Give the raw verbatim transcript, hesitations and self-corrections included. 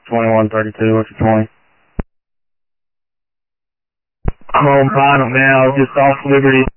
twenty-one thirty-two, what's your twenty? Home final now, just off Liberty.